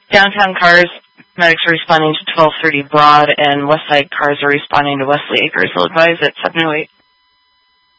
Downtown cars, medics are responding to 1230 Broad, and Westside cars are responding to Wesley Acres. They'll advise at 708.